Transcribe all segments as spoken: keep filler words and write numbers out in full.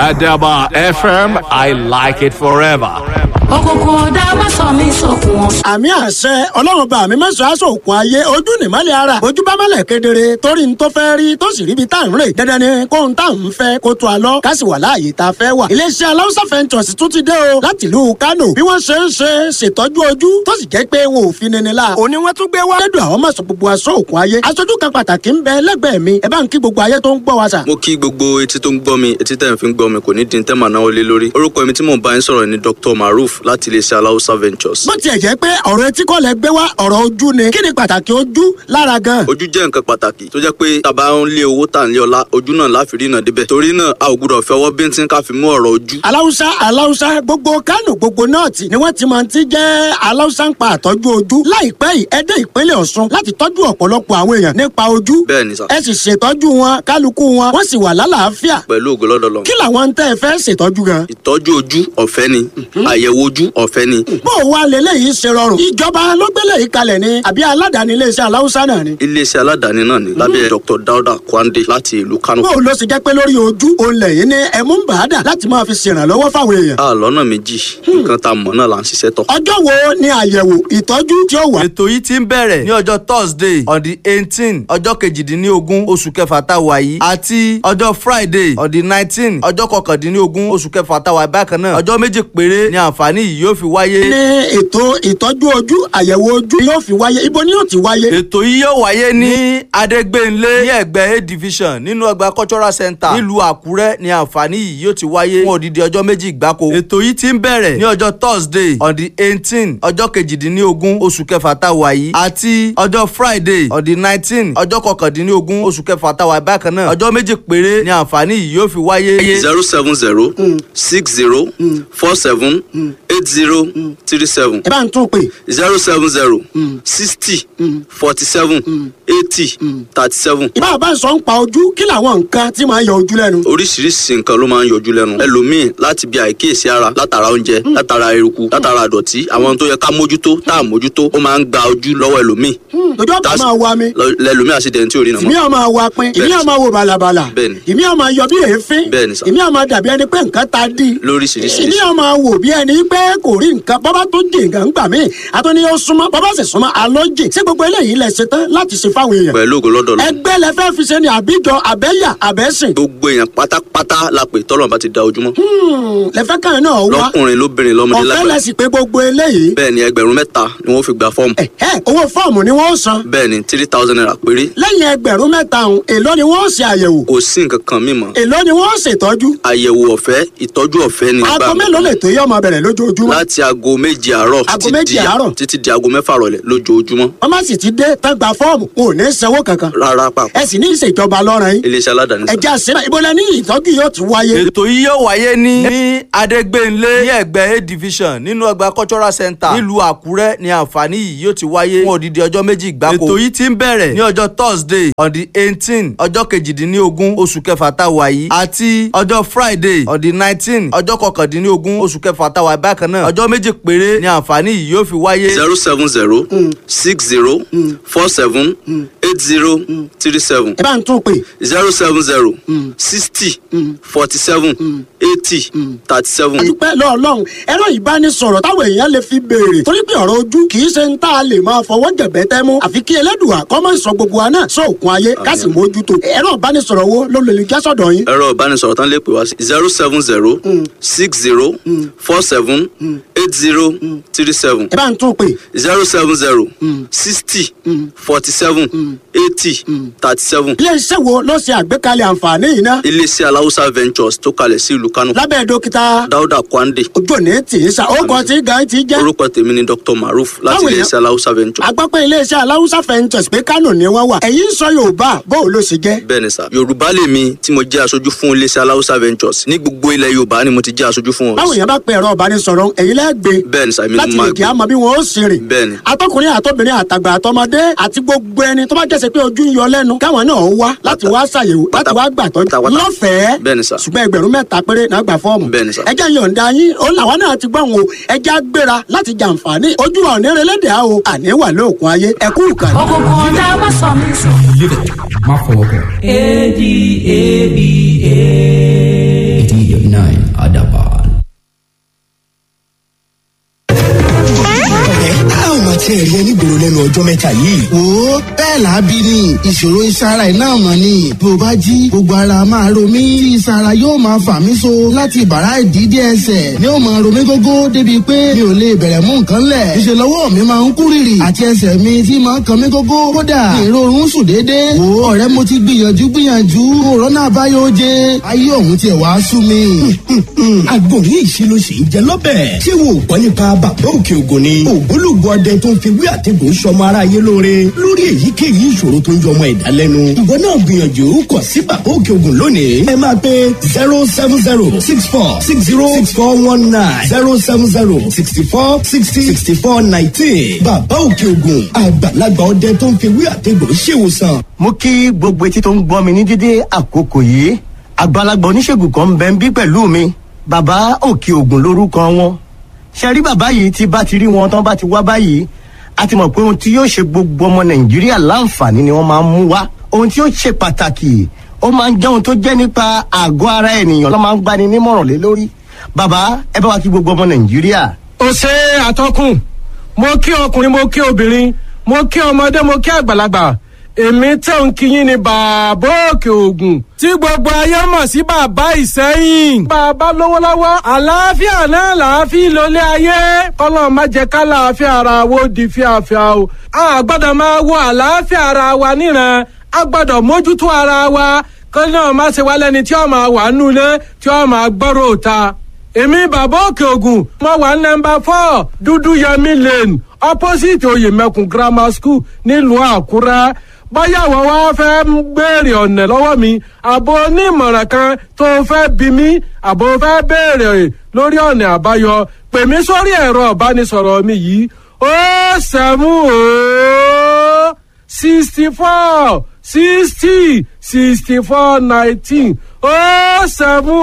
Adaba F M, I like it forever. òkùnkùn ọ̀dà má sọ mí sókun. àmì àṣẹ ọlọ́run bá mi mẹ́sàn-án aṣọ òkun ayé ojú nìmọ́lẹ̀ ara ojú bá mọ́lẹ̀ kedere torí n tó fẹ́ rí tó sì ríbi tá à ń rè dandan ni kóhun tá à ń fẹ́ kó tó a lọ ká sì wà láàyè tá a fẹ́ wà. iléeṣẹ́ aláwùsá fẹ́ntọ̀sì tún ti dé o láti ìlú Kánò bí wọ́n ṣe ń ṣe ṣètọ́jú ojú tó sì jẹ́ pé wọn ò fi nini la. òní wọ́n tún gbé wá. lẹ́dùn àwọn mọ̀sán gbogbo aṣọ òkun ayé aṣojú kan pàtàkì ń bẹ lẹ́gbẹ̀ẹ́ mi ẹ bá ń kí gbogbo ayé tó ń gbọ́ wa sà. mo kí gbogbo etí tó ń gbọ́ mi etí tẹ̀ ń fi ń gbọ́ mi kò ní dín tẹ́ màá náwó lé lórí. orúkọ mi tí mò ń bá yín sọ̀rọ̀ ni Doctor Maruf láti iléeṣẹ́ aláwùsá ventures. bó tiẹ̀ jẹ́ pé ọ̀rọ̀ etí kọ́ lẹ gbé wá ọ̀rọ̀ ojú ni kí ni pàtàkì ojú lára gan. ojú jẹ́ nǹkan pàtàkì tó jẹ́ pé tàbá ń lé owó tà ń lé ọlá ojú náà láfi rí náà débẹ̀ torí náà a ò gbúdọ̀ fẹ́ ọwọ́ bíntín ká fi mú ọ̀rọ̀ ojú. aláwùsá aláwùsá gbogbo Kánò gbogbo nọ́ọ̀tì ni wọ́n ti máa ti jẹ́ aláwùsá ń pa àtọ́jú ojú láìpẹ́ yìí ẹ dé ìpínlẹ̀ Ọ̀ṣun láti tọ́jú ọ̀pọ̀lọpọ̀ àwọn èèyàn nípa ojú. bẹ́ẹ̀ ni sà. ẹ sì ṣètọ́jú wọn kálukú wọn wọ́n sì wà lálàáfíà. pẹ̀lú ògo lọ́dọ̀ Ọlọ́run. kí làwọn ń tẹ́ ẹ fẹ́ ṣètọ́jú gan. ìtọ́jú ojú ọ̀fẹ́ ni àyẹ̀wò ojú ọ̀fẹ́ ni. bó o wá lélẹ́yìí ṣe rọrùn ìjọba ló gbélé yìí kalẹ̀ ni àbí aládàáni iléeṣẹ́ aláwùsá náà ni. iléeṣẹ́ aládàáni náà ni lábẹ́ Doctor Dauda Kwande láti ìlú Kánò. bó o ló ṣe jẹ́ pé lórí ojú òun lẹ́yìn ní ẹ̀mú ń bàádà láti máa fi ṣèrànlọ́wọ́ fáwọn èèyàn. a lọ́nà méjì nǹkan tá a mọ̀ náà là ń ṣiṣẹ́ tọ̀. ọjọ́ wo ni àyẹ̀wò ìtọ́jú tí ó wà. ètò yìí ti ń bẹ̀rẹ̀ ní ọjọ́ Thursday on the eighteen ọjọ́ kejìdínlógún oṣù kẹfà tá a wà yìí àti ọjọ́ Friday on the nineteen ọjọ́ kọkàndínlógún oṣù kẹfà tá a wà bákan náà ọjọ́ méjì péré ni àǹfààní yìí yóò fi wáyé. ní ètò ìtọ́jú ojú àyẹ̀wò ojú yóò fi wáyé ibo ni yóò ti wáyé. ètò yìí yóò wáyé ní Adégbénlé ní ẹ̀gbẹ́ A division nínú ọgbà cultural center nílùú Àkúrẹ́ ni àǹfààní yìí yóò ti wáyé fún odidi ọjọ́ méjì gbáko. ètò yìí ti ń bẹ̀rẹ̀ ní ọjọ́ Thursday on the eighteen ọjọ́ kejìdínlógún oṣù kẹfà tá a wà yìí àti ọjọ́ Friday on the nineteen ọjọ́ kọkàndínlógún oṣù kẹfà tá a wà bákan náà ọjọ́ méjì péré ni àǹfààní yìí yóò fi wáyé. zero seven zero six zero four seven eight zero three seven. ẹ bá ń tún pè. zero seven zero sixty forty seven eighty thirty seven. ìbá bá ń sọ ń pa ojú kí làwọn nǹkan tí máa ń yọ ojú lẹ́nu. oríṣiríṣi nǹkan ló máa ń yọjú lẹ́nu ẹlòmíì láti bí àìkíyèsí ara látara oúnjẹ látara eruku látara àdọ̀tí àwọn tó yẹ ká mójútó tá à mójútó ó máa ń gba ojú lọ́wọ́ ẹlòmíì. ojú ọ̀pá máa wa mi. lẹ́lòmíì àṣìdẹ̀ntì tí ò rí nà mọ́. ìmí ọmọ wa pin ìmí ọmọ wo bàlàbàlà bẹ́ẹ̀ni ìmí ọmọ yọ bí èéfín bẹ́ẹ̀ni sà ìmí ọmọ dàbí ẹni pé nǹkan ta dí lóríṣiríṣi ìmí ọmọ wò bí ẹni pé kò rí nǹkan bọ́bá tó dé nǹkan gbà mí àtúní ó súnmọ́ bọ́bá sì súnmọ́ alójì sí gbogbo eléyìí lẹ ṣe tán láti ṣe fáwọn èèyàn. pẹ̀lú ògo lọ́dọ̀ Ọlọ́run. ẹgbẹ́ lẹ fẹ́ fi ṣe ni àbíjọ àbẹ́yà àbẹ́sìn. gbogbo èèyàn pátápátá la pè tọ́lọ̀ bá ti da ojúmọ́. lẹ́fẹ́ kan náà wá lọ́kùnrin lóbìnrin lọ́mọdé lágbàá. ọ̀fẹ́ lẹ sì pé gbogbo eléyìí. bẹ́ẹ̀ni ẹgbẹ̀rún mẹ́ta ni wọ́n fi gba fọ́ọ̀mù. ẹ ẹ owó fọ́ọ̀mù ni wọ́n san. bẹ́ẹ̀ni three thousand naira péré. lẹ́yìn ẹgbẹ̀rún mẹ́ta ọ̀hún èló ni wọ́n ṣe àyẹ̀wò. kò sí nǹkan kan mímọ́. èló ni wọ́n ṣètọ́jú. àyẹ̀wò ọ̀fẹ́ ìtọ́jú ọ̀fẹ́ ni. aago mélòó lè tó yẹ ọmọ bẹ̀rẹ̀ lójoojúmọ́. láti aago méje àárọ̀ aago méje àárọ̀ títí di aago mẹ́fà rọ̀lẹ́ lójoojúmọ́. wọ́n má sì ti dé tán gba fọ́ọ̀mù kò ní sanwó kankan. rárá pàpà. ẹ sì ní ìṣèjọba lọ́rùn yín. iléeṣẹ́ aládàáni. ẹja síra ìbọlẹ̀ ní ìtọ́jú yóò ti wáyé. ètò yìí yóò wáyé ní ní Adégbénlé ní ẹ̀gbẹ́ A division nínú ọgbà cultural center nílùú Àkúrẹ́ ni àǹfààní yìí yóò ti wáyé fún odidi ọjọ́ méjì gbáko. ètò yìí ti ń bẹ̀rẹ̀ ní ọjọ́ Thursday on the eighteen ọjọ́ kejìdínlógún oṣù kẹfà tá a wà yìí àti ọjọ́ Friday on the nineteen ọjọ́ kọkàndínlógún oṣù kẹfà tá a wà bákan náà ọjọ́ méjì péré ni àǹfààní yìí yóò fi wáyé. zero seven zero six zero four seven eight zero three seven. ẹ bá ń tún pè. zero seven zero sixty forty seven eighty thirty seven. àdúpẹ́ lọ́ọ̀lọ́hún ẹ̀rọ ìbánisọ̀rọ̀ táwọn èèyàn lè fi béèrè torí pé ọ̀rọ̀ ojú kì í ṣe ń tá a lè máa fọwọ́ jẹ̀bẹ́ tẹ́ mú àfi kí Ẹlẹ́dùà kó máa sọ gbogbo wa náà sóòkun ayé ká sì mójútó ẹ̀rọ ìbánisọ̀rọ̀ wo ló lè já sọ̀dọ̀ yín. ẹ̀rọ ìbánisọ̀rọ̀ tán lè pè wá sí zero seven zero six zero four seven eight zero three seven. ẹ bá ń tún pè. zero seven zero sixty forty seven eighty thirty seven. iléeṣẹ́ wo ló ṣe àgbékalẹ̀ àǹfààní yìí náà. iléeṣẹ́ aláwùsá ventures tó kalẹ̀ sí ìlú Kánò. lábẹ́ dókítà Dauda Kwande. ojú òní tì í sa orúkọ tí gan ti jẹ́. orúkọ tèmi ni Doctor Maruf láti Báwo iléeṣẹ́ aláwùsá ventures. agbápẹ́ iléeṣẹ́ aláwùsá ventures pé Kánò ni wọ́n wà ẹ̀yin sọ Yorùbá bó o ló ṣe jẹ́. bẹ́ẹ̀ni sà Yorùbá lèmi tí mo jẹ́ aṣojú fún iléeṣẹ́ aláwùsá ventures ní gbogbo ilẹ̀ Yorùbá ni mo ti jẹ́ aṣojú fún wọn. báwo yẹn bá pe ẹ̀rọ ìbánisọ̀rọ̀ ẹ̀yin lẹ́gbẹ̀ẹ́ bẹ́ẹ̀ni sà èmi ni láti mo máa lè kí a mọ bí wọn ó ṣe rìn. bẹ́ẹ̀ni. atọkùnrin àtọbìnrin àtàgbà àtọmọdé àti gbogbo ẹni tó bá jẹ́sẹ̀ pé ojú ń yọ lẹ́nu káwọn náà wá láti wá ṣàyẹ̀wò láti wá gbàtọ́jú lọ́fẹ̀ẹ́. bẹ́ẹ̀ni sà. ṣùgbọ́n ẹgbẹ̀rún mẹ́ta péré náà gbà fọ́ọ̀mù. bẹ́ẹ̀ni sà. ẹjẹ́ yọ̀ǹda yín ó làwọn náà ti gbọ́n o ẹjẹ́ á gbéra láti jàǹfààní ojú wa òní relédè á o àní wà lóòkun ayé ẹkú ìkànnì. òkùnkùn ọ̀dà má sọ mí sọ. má fọwọ́ kàn. A D A B A. eighty eighty nine. mẹ́ta yìí. wo bẹ́ẹ̀ làábí ni ìṣòro ìsara iná mọ̀ ni bí o bá jí gbogbo ara máa ro mí tí ìsara yóò máa fà mí so láti bàrá ìdídé ẹsẹ̀ ni ó máa ro mí gógó débi pé mi ò lè bẹ̀rẹ̀ mú nǹkan lẹ̀ ìṣèlú ọwọ́ mi máa ń kú rìrì àti ẹsẹ̀ mi tí máa ń kan mí gógó kódà èrò oorun sùn déédéé wo ọ̀rẹ́ mo ti gbìyànjú gbìyànjú òrónà àbáyọ oje ayé òun tiẹ̀ wá sú mi. àgbo ní ìṣirò sì ń jẹ lọ́bẹ̀. ṣé wo gbọ́ nípa bàbá òkè ògùn ni. ògbólógbò ọdẹ tó ń fi wí àtẹ̀gùn sọmọ aráyé lóore lórí èyíkéyìí ìṣòro tó ń jọ ọmọ ẹ̀dá lẹ́nu. ìwọ náà gbìyànjú kọ sí bàbá òkè ògùn lónìí. ẹ máa pe zero seven zero six four six zero six four one nine zero seven zero sixty four sixty sixty four nineteen. bàbá òkè ògùn àgbàlagbà ọdẹ tó ń fi wí àtẹ̀gùn ṣèwòsàn. mo kí gbogbo etí tó ń gbọ́ mi ní dídé àkókò yìí àgbàlagbà oníṣègùn kan ń bẹ ń bí pẹ̀lú mi bàbá òkè ògùn lórúkọ wọn. ṣe rí bàbá yìí tí bá ti rí wọn tán bá ti wá báyìí a ti mọ̀ pé ohun tí yóò ṣe gbogbo ọmọ nàìjíríà láǹfààní ni wọ́n máa ń mú wá. ohun tí yóò ṣe pàtàkì ó máa ń jẹ́ ohun tó jẹ́ nípa àgọ́ ara ènìyàn ló máa ń gbani nímọ̀ràn lé lórí. bàbá ẹ bá wa kí gbogbo ọmọ nàìjíríà. ó ṣe àtọkùn mo kí ọkùnrin mo kí obìnrin mo kí ọmọdé mo kí àgbàlagbà èmi tẹ̀ ń kíyìn ní bàbá òkè ògùn tí gbogbo ayé mọ̀ sí bàbá ìsẹ́yìn. bàbá lówó lọ́wọ́ àlàáfíà náà làáfíà lólé ayé kọ́lọ́ má jẹ́ ká làáfíà ara wo di fíafíà o. a gbọ́dọ̀ máa wo àlàáfíà ara wa níran a gbọ́dọ̀ mójútó ara wa kọ́lọ́ náà má ṣe wá lẹ́ni tí ó máa wà nulẹ̀ tí ó máa gbọ́rọ̀ òta. èmi bàbá òkè ògùn mo wà nọ́mbà four dúdú yẹmí lane opposite oyèmẹkùn grammar school nílùú àkúrẹ́. báyà wọ́n wá fẹ́ ń béèrè ọ̀nà lọ́wọ́ mi àbò onímọ̀ràn kan tó fẹ́ bí mi àbò fẹ́ béèrè lórí ọ̀nà àbáyọ pè mí sórí ẹ̀rọ ìbánisọ̀rọ̀ mi yìí ó sẹ́mú ó sixty four sixty sixty four nineteen ó sẹ́mú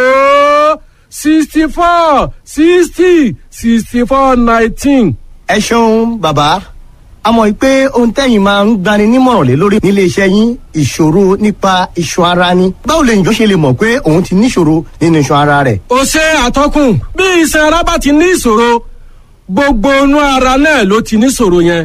ó sixty four sixty sixty four nineteen. ẹ ṣeun bàbá a mọ̀ pé ohun tẹ́yìn máa ń gbani nímọ̀ràn lé lórí nílé iṣẹ́ yín ìṣòro nípa iṣan ara ni. báwo lè njọ́ ṣe lè mọ̀ pé òun ti níṣòro nínú iṣan ara rẹ̀. ó ṣe àtọkùn bí iṣan ara bá ti ní ìṣòro gbogbo inú ara náà ló ti níṣòro yẹn.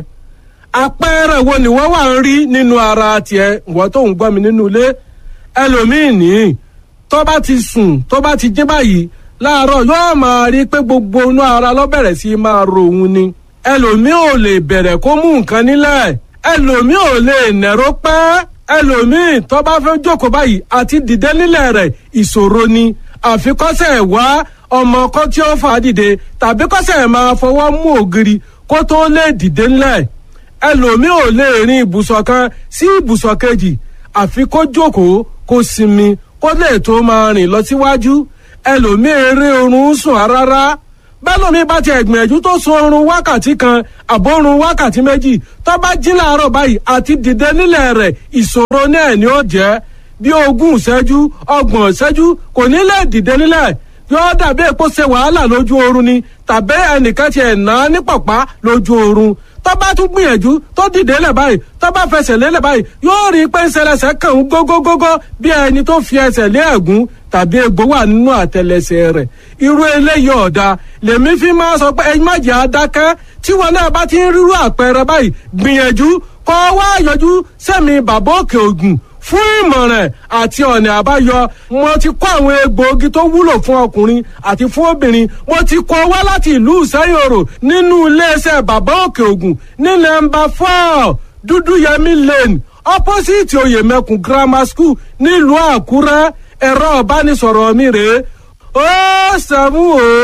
àpẹẹrẹ wo ni wọ́n wà ń rí nínú ara tiẹ̀ wọ́n tó ń gbọ́ mi nínú ilé ẹlòmíì ní tó bá ti sùn tó bá ti jí báyìí láàárọ̀ yóò máa rí pé gbogbo inú ara ló bẹ̀rẹ̀ sí máa ro òun ni ẹlòmíì ò lè bẹ̀rẹ̀ kó mú nǹkan nílẹ̀ ẹlòmíì ò lè nẹ̀rọ pẹ́ ẹlòmíì tó bá fẹ́ jókòó báyìí àti dìde nílẹ̀ rẹ̀ ìṣòro ni àfikọ́sẹ̀ wá ọmọ kan tí ó fà á dìde tàbí kọ́sẹ̀ máa fọwọ́ mú ògiri kó tó lè dìde nílẹ̀ ẹlòmíì ò lè rin ibùsọ̀ kan sí ibùsọ̀ kejì àfi kó jókòó kó sinmi kó lè tó máa rìn lọ síwájú ẹlòmíì eré oorun sùn rárá bẹ́lómi bá ti ẹ̀gbìyànjú tó sun oorun wákàtí kan àbórun wákàtí méjì tó bá jí láàárọ̀ báyìí àti dìde nílẹ̀ rẹ̀ ìṣòro náà ni ó jẹ́ bí ogún ìṣẹ́jú ọgbọ̀n ìṣẹ́jú kò ní lè dìde nílẹ̀ yóò dàbí èpo ṣe wàhálà lójú oorun ni tàbí ẹnìkan ti ẹ̀ ná ní pàpá lójú oorun tó bá tún gbìyànjú tó dìde lẹ̀ báyìí tó bá fẹsẹ̀ lélẹ̀ báyìí yóò rí i pé ń ṣẹlẹ̀ṣẹ̀ kàn ń gógógógó bí ẹni tó fi ẹsẹ̀ lé ẹ̀gún tàbí egbò wà nínú àtẹlẹsẹ̀ rẹ̀ irú eléyìí ọ̀dà lèmi fi máa sọ pé ẹ má jẹ́ adákẹ́ tí wọn náà bá ti ń rírú àpẹẹrẹ báyìí gbìyànjú kọ́ wá yọjú sẹ́mi bàbá òkè ògùn fún ìmọ̀ràn àti ọ̀nà àbáyọ mo ti kó àwọn egbòogi tó wúlò fún ọkùnrin àti fún obìnrin mo ti kó wá láti ìlú ìsẹ́yòrò nínú iléeṣẹ́ bàbá òkè ògùn ní nọ́mbà four dúdúyẹmí lane opposite oyèmẹkùn grammar school nílùú àkúrẹ́ ẹ̀rọ ìbánisọ̀rọ̀ mi rèé ó sẹ́mú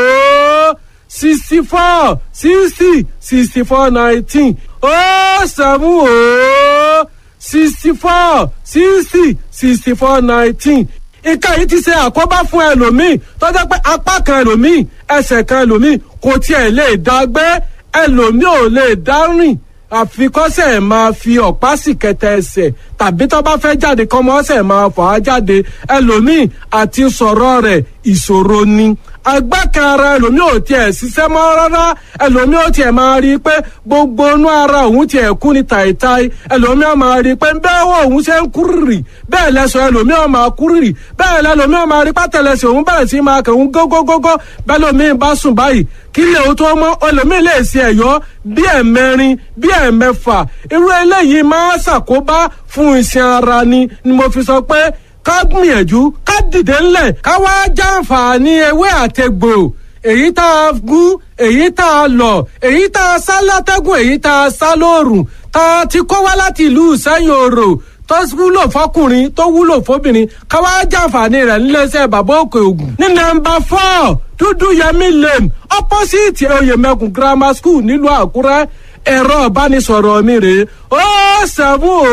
ó sixty four sixty sixty four nineteen ó sẹ́mú ó sixty four sixty sixty four nineteen nǹkan yìí ti ṣe àkóbá fún ẹlòmíì tó jẹ́ pé apá kan ẹlòmíì ẹsẹ̀ kan ẹlòmíì kò tiẹ̀ lè dá gbé ẹlòmíì ò lè dá rìn àfikọ́sẹ̀ máa fi ọ̀pá sì kẹtẹ ẹsẹ̀ tàbí tó bá fẹ́ jáde kọ́mọ́sẹ̀ máa fà á jáde ẹlòmíì àti sọ̀rọ̀ rẹ̀ ìṣòro ni agbákan ara ẹlòmíì ò tiẹ̀ ṣiṣẹ́ mọ́ rárá ẹlòmíì ò tiẹ̀ máa rí i pé gbogbo inú ara òun tiẹ̀ kú ní tàìtàì ẹlòmíì ò máa rí i pé bẹ́ẹ̀ wọ òun ṣe ń kúrìrì bẹ́ẹ̀ lẹ́sọ̀ ẹlòmíì ò máa kúrìrì bẹ́ẹ̀ lẹ́lòmíì ò máa rí pátẹ́lẹsẹ̀ òun bẹ̀rẹ̀ sí máa kẹ̀hún gógógógó bẹ́ẹ̀ lòmíì bá sùn báyìí kí lè o tó mọ́ ẹlòmíì lè ṣe ẹ̀yọ́ bí ẹ̀mẹrin bí ẹ̀mẹfà irú eléyìí máa ṣàkóbá fún iṣan ara ni ni mo fi sọ pé ká gbìyànjú ká dìde ńlẹ̀ ká wá jàǹfààní ewé àtegbò èyí tá a gún èyí tá a lọ̀ èyí tá a sá látẹ́gùn èyí tá a sá lóòrùn tá a ti kó wá láti ìlú Ìsẹ́yìn Òrò tó wúlò fọkùnrin tó wúlò fóbìnrin ká wá jàǹfààní rẹ̀ níléeṣẹ́ bàbá Òkè Ògùn ní nọ́mbà four Dúdú Yẹmí Lane opposite Oyèmẹkùn grammar school nílùú Àkúrẹ́ ẹ̀rọ ìbánisọ̀rọ̀ mi rèé ó seven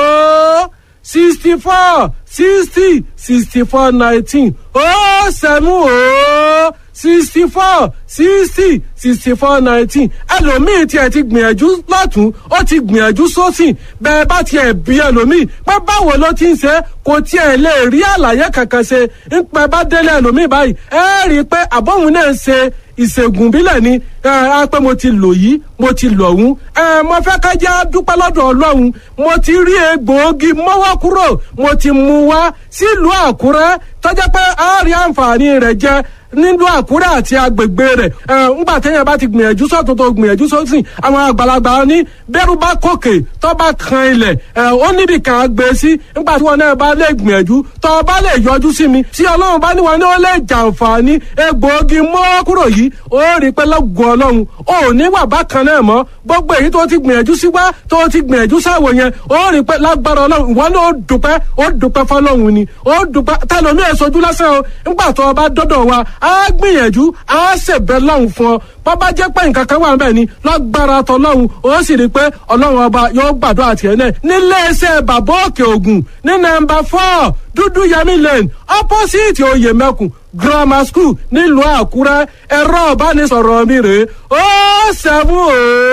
ó sixty four sixty sixty four nineteen ó seven ó sixty four sixty sixty four nineteen ẹlòmíì tiẹ̀ ti gbìyànjú lọ́tún ó ti gbìyànjú sósì bẹ́ẹ̀ bá tiẹ̀ bí ẹlòmíì pé báwo ló ti ń ṣe kò tiẹ̀ lè rí àlàyé kankan ṣe ń pẹ́ bá délé ẹlòmíì báyìí ẹ rí i pé àbọ̀hún náà ń ṣe ìṣègùn bílẹ̀ ni ẹ pé mo ti lò yìí mo ti lò ọ̀hún ẹ mo fẹ́ ká jẹ́ dúpẹ́ lọ́dọ̀ Ọlọ́run mo ti rí egbòogi mọ́wọ́ kúrò mo ti mú wá sílùú Àkúrẹ́ tọ́jọ́ pé a rí àǹfààní rẹ̀ jẹ nílùú Àkúrẹ́ àti agbègbè rẹ̀ ẹ ńgbà téèyàn bá ti gbìyànjú sọ́tún tó gbìyànjú sósì àwọn àgbàlagbà ní bẹ́rù bá kòkè tó bá kan ilẹ̀ ẹ ó níbi kan gbé sí ńgbà tí wọn náà bá lè gbìyànjú tó bá lè yọjú sí mi tí Ọlọ́run bá ní wọn ní ó lè jàǹfààní egbòogi mọ́ kúrò yìí ó rí pé lọ́gùn Ọlọ́run ò ní wà bákan náà mọ́ gbogbo èyí tó ti gbìyànjú sí wá tó ti gbìyànjú sáwò yẹn ó rí pé lágbára Ọlọ́run ìwọ náà ó dúpẹ́ ó dúpẹ́ fọ́lọ́run ni ó dúpẹ́ tẹlomi èsojú lásán o ńgbà tó bá dọ́dọ̀ wa á gbìyànjú á ṣèbẹ̀ lọ́hùn fún ọ bọ́bá jẹ́ pé nǹkan kan wà ń bẹ̀ ni lágbára tọ́lọ́hùn ó sì rí i pé Ọlọ́run ọba yóò gbàdúrà tiẹ̀ náà níléeṣẹ́ bàbá Òkè Ògùn ní nọ́mbà four Dúdú Yẹmí Lane opposite Oyèmẹkùn grammar school nílùú Àkúrẹ́ ẹ̀rọ ìbánisọ̀rọ̀ mi rèé ó seven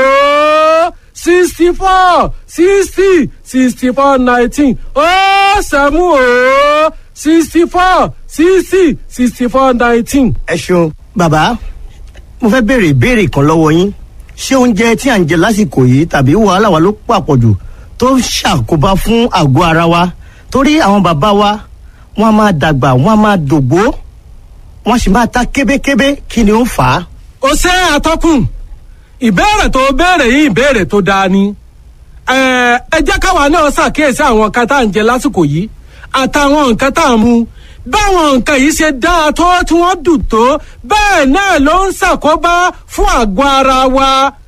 ó sixty four sixty sixty four nineteen ó seven ó sixty four sixty sixty four nineteen. ẹ ṣeun bàbá mo fẹ́ béèrè ìbéèrè kan lọ́wọ́ yín ṣé oúnjẹ tí à ń jẹ lásìkò yìí tàbí wàhálà wa ló pàpọ̀jù tó ń ṣàkóbá fún àgọ́ ara wa torí àwọn bàbá wa wọ́n á máa dàgbà wọ́n á máa dògbó wọ́n sì máa ta kébékébé kí ni ó fà á. ó ṣe àtọkùn ìbéèrè tó béèrè yìí ìbéèrè tó dáa ni ẹ ẹ jẹ́ káwa náà ṣàkíyèsí àwọn nǹkan tá à ń jẹ lásìkò yìí àtàwọn nǹkan tá à ń mu báwọn nǹkan yìí ṣe dáa tó tí wọ́n dùn tó bẹ́ẹ̀ náà ló ń ṣàkóbá fún àgọ́ ara wa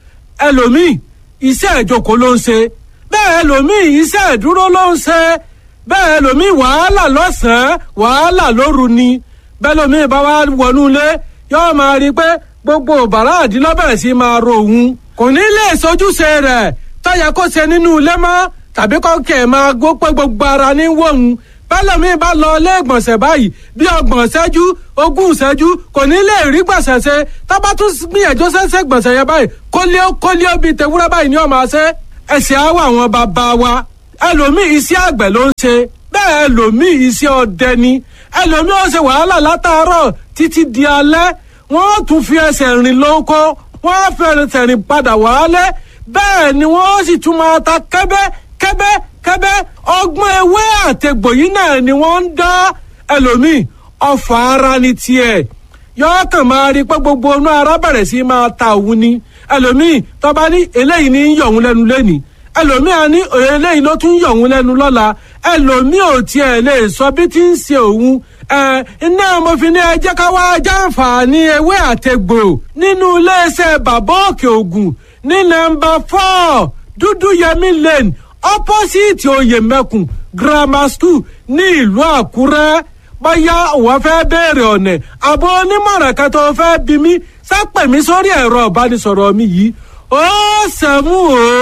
ẹlòmíì iṣẹ́ ìjókòó ló ń ṣe bẹ́ẹ̀ ẹlòmíì iṣẹ́ ìdúró ló ń ṣe bẹ́ẹ̀ ẹlòmíì wàhálà lọ́sàn-án wàhálà lóru ni bẹ́ẹ̀ ẹlòmíì bá wá wọnú ilé yóò máa rí i pé gbogbo bàrá àdínlọ́bẹ̀rẹ̀ sí máa ro òun kò ní lè sojúṣe rẹ̀ tọ́yẹ kó ṣe nínú ilé mọ́ tàbí kọ́kẹ́ máa gbó pé gbogbo ara ní wọ̀hún bẹ́lẹ̀mí bá lọ ilé ìgbọ̀nsẹ̀ báyìí bí ọgbọ̀n ṣẹ́jú ogún ṣẹ́jú kò ní lè rí gbọ̀nsẹ̀ ṣe tábà tún gbìyànjú ṣẹ́ṣẹ́ gbọ̀nsẹ̀ yẹn báyìí kólíó kólíó bíi tewúrẹ́ báyìí ni ó máa ṣe ẹ̀sìn àwọ̀ àwọn bàbá wa ẹlòmíì iṣẹ́ àgbẹ̀ ló ń ṣe bẹ́ẹ̀ ẹlòmíì iṣẹ́ ọdẹ ni ẹlòmíì ó ṣe wàhálà látàárọ̀ títí di alẹ́ wọ́n tún fi ẹsẹ̀ rìn lóko wọ́n fẹ́rẹ̀ rìn padà wálé bẹ́ẹ̀ ni wọ́n sì tún máa ta kẹ́bẹ́ kẹ́bẹ́ kẹ́bẹ́ ọgbọ́n ewé àtẹ̀gbò yìí náà ni wọ́n ń dá ẹlòmíì ọfà ara ní tiẹ̀ yọọ kàn máa rí pé gbogbo inú ara bẹ̀rẹ̀ sí máa ta òun ni ẹlòmíì tọ́ba ní eléyìí ní yọ̀ òun lẹ́nu lẹ́nìí ẹlòmíì á ní eléyìí ló tún yọ̀ òun lẹ́nu lọ́la ẹlòmíì ò tiẹ̀ lè sọ bí tí ń ṣe òun ẹ iná mo fi ní ẹ jẹ́ ká wá jàǹfààní ewé àtẹ̀gbò nínú iléeṣẹ́ bàbá Òkè Ògùn ní nọ́mbà four Dúdú Yẹmí Lane opposite Oyèmẹkùn grammar school ní ìlú Àkúrẹ́ bóyá wọ́n fẹ́ béèrè ọ̀nà àbọ̀ onímọ̀ràn kan tó fẹ́ bí mi sápẹ̀ mi sórí ẹ̀rọ ìbánisọ̀rọ̀ mi yìí ó sẹ́mu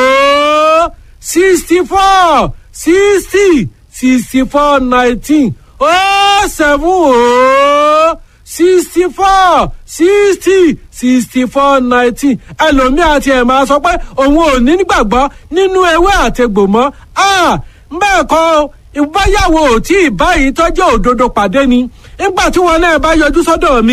ó sixty four sixty sixty four nineteen ó sẹ́mu ó sixty four sixty sixty four nineteen ẹlòmíì àti ẹ̀ máa sọ pé òun ò ní gbàgbọ́ nínú ewé àtegbò mọ́ bẹ́ẹ̀ kọ́ ìbáyàwó tí ì báyìí tọ́jú òdodo pàdé ni nígbà tí wọn náà bá yọjú sọ́dọ̀ mi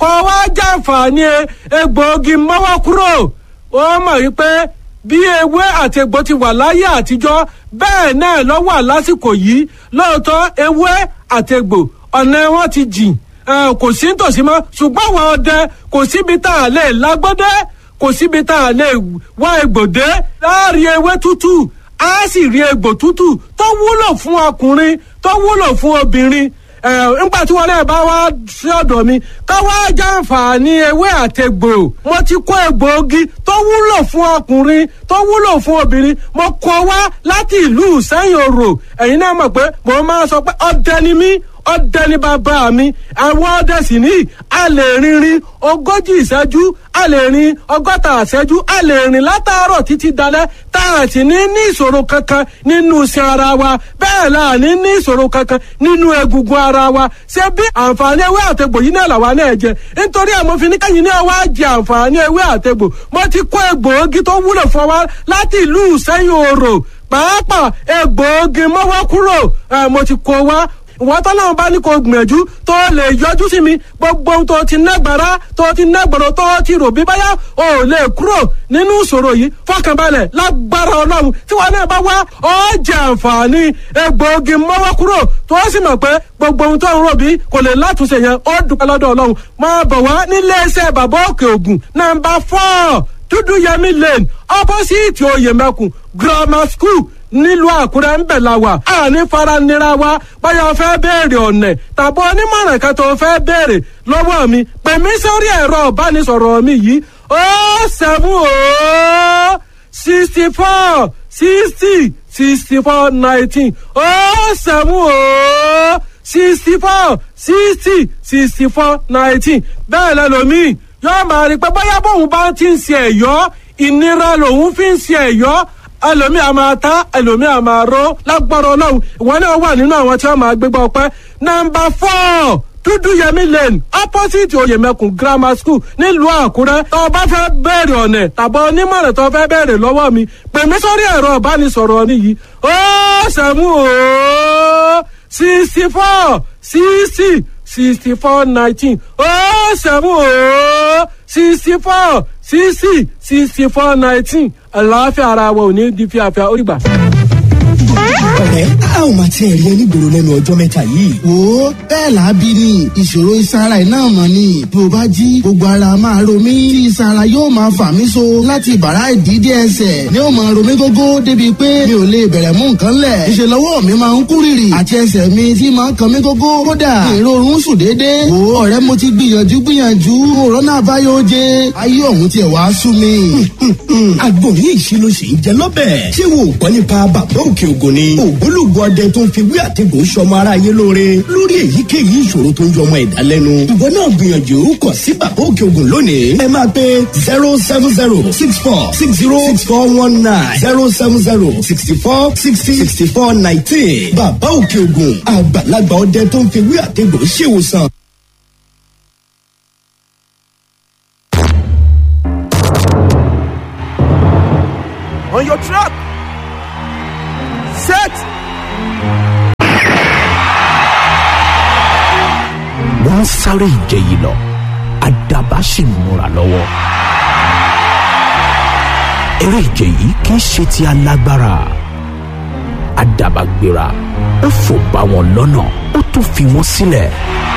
kọ́ wá jàǹfààní egbòogi mọ́wọ́ kúrò. ó mọ̀ wípé bí ewé àti egbò ti wà láyé àtijọ́ bẹ́ẹ̀ náà ló wà lásìkò yìí. lóòótọ́ ewé àti egbò ọ̀nà wọn ti jìn kò sí nítòsí mọ́, ṣùgbọ́n àwọn ọdẹ kò síbi tá a lè lágbọ́dẹ́, kò síbi tá a lè wá egbòdé. láàrin ewé tútù á sì rí egbò tútù tó wúlò fún ọkùnrin tó wúlò fún obìnrin. nígbà tí wọn náà bá wá sí ọ̀dọ̀ mi ká wá jàǹfààní ewé àtẹgbò. mo ti kó egbòogi tó wúlò fún ọkùnrin tó wúlò fún obìnrin mo kó wá láti ìlú Ìsẹ́yìn Òrò. ẹ̀yin náà mọ̀ pé mo máa sọ pé ọdẹ ni mí, ọdẹ ní bàbá mi. àwọn ọdẹ sì ní a lè rìnrìn ogójì ìṣẹ́jú, a lè rìn ọgọ́ta ìṣẹ́jú, a lè rìn látàárọ̀ títí dalẹ́ tá a sì ní ní ìṣòro kankan nínú iṣan ara wa, bẹ́ẹ̀ la ní ní ìṣòro kankan nínú egungun ara wa. ṣé bí àǹfààní ewé àtegbò yìí náà làwa náà jẹ nítorí àwọn fi ní kẹ́yìn náà wá jẹ àǹfààní ewé àtegbò. mo ti kó egbòogi tó wúlò fún wa láti ìlú Ìsẹ́yìn Òrò, pàápàá egbòogi mọ́wọ́ kúrò mo ti kó wá. ìwọ tọ́lọ́run bá ní kó gbìyànjú tó lè yọjú sí mi, gbogbo ohun tó ti nágbára tó ti nágbọ̀rọ̀ tó ti rò bí báyà ò lè kúrò nínú ìṣòro yìí. fọkànbalẹ̀ lágbára Ọlọ́run tí wọn náà bá wá ó jẹ àǹfààní egbòogi mọ́wọ́ kúrò tó sì mọ̀ pé gbogbo ohun tó ń rò bí kò lè látúnṣe yẹn ó dúpẹ́ lọ́dọ̀ Ọlọ́run. máa bọ̀ wá nílé iṣẹ́ bàbá Òkè Ògùn nàmbà four Dúdú Yẹmí Lane opposite Oyèmẹkùn grammar school nílùú Àkúrẹ́ ń bẹ̀ la wà. àní fara nira wa báyọ̀ fẹ́ béèrè ọ̀nà tàbí onímọ̀ràn kan tó fẹ́ béèrè lọ́wọ́ mi pè mí sórí ẹ̀rọ ìbánisọ̀rọ̀ mi yìí ó seven ó sixty four sixty sixty four nineteen ó seven ó sixty four sixty sixty four nineteen. bẹ́ẹ̀ lẹ́lòmíì yóò máa rí pé bóyá bóun bá ti ń ṣe ẹ̀yọ́ ìnira lòun fi ń ṣe ẹ̀yọ́, ẹlòmíì a máa ta ẹlòmíì a máa ró. lágbára Ọlọ́run ìwọ náà wà nínú àwọn tí wọ́n máa gbégbá ọpẹ́. nọ́mbà four Dúdú Yẹmí Lane opposite Oyèmẹkùn grammar school nílùú Àkúrẹ́. tó o bá fẹ́ bẹ̀rẹ̀ ọ̀nà tàbí onímọ̀ràn tó o fẹ́ bẹ̀rẹ̀ lọ́wọ́ mi pè mí sórí ẹ̀rọ ìbánisọ̀rọ̀ mi yìí ó sẹ́mu ó sixty four sixty sixty four nineteen ó sẹ́mu ó sixty four sixty sixty four nineteen. àlàáfíà ara wa ò ní di fíafíà ó rí gbà. ọ̀rẹ́ a ò máa tiẹ̀ rí ẹni gbòòrò lẹ́nu ọjọ́ mẹ́ta yìí. wo bẹ́ẹ̀ làábí ni ìṣòro ìsara iná mọ̀ ni bí o bá jí gbogbo ara máa ro mí tí ìsara yóò máa fà mí so láti bàrá ìdídé ẹsẹ̀ ni ó máa ro mí gógó débi pé mi ò lè bẹ̀rẹ̀ mú nǹkan lẹ̀. ìṣe lọ́wọ́ mi máa ń kú rìrì àti ẹsẹ̀ mi tí máa ń kan mí gógó kódà èrò oorun sùn déédéé. wo ọ̀rẹ́ mo ti gbìyànjú gbìyànjú òrónà àbáyọ oje ayé ọ̀hún tiẹ̀ wá sú mi. àgbo yìí ṣe ló ṣe ń jẹ lọ́bẹ̀. ṣé wo gbọ́ nípa bàbá Òkè Ògùn ni ògbólógbò ọdẹ tó ń fi wí àtẹ̀gùn sọmọ aráyé lóore lórí èyíkéyìí ìṣòro tó ń jọ ọmọ ẹ̀dá lẹ́nu. ìwọ náà gbìyànjú kọ sí bàbá Òkè Ògùn lónìí. ẹ máa pe zero seven zero six four six zero six four one nine zero seven zero sixty four sixty sixty four nineteen. bàbá Òkè Ògùn àgbàlagbà ọdẹ tó ń fi wí àtẹ̀gùn ṣèwòsàn. On your track. Set. wọ́n ń sáré ìje yìí lọ àdàbà sì ń múra lọ́wọ́. eré ìje yìí kì í ṣe ti alágbára. àdàbà gbéra ó fò bá wọn lọ́nà ó tún fi wọ́n sílẹ̀.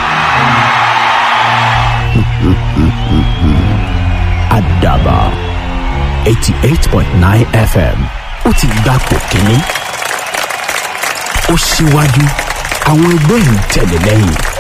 àdàbà eighty eight point nine F M ó ti gbapò kínní ó síwájú àwọn ẹgbẹ́ yìí tẹ̀lé lẹ́yìn.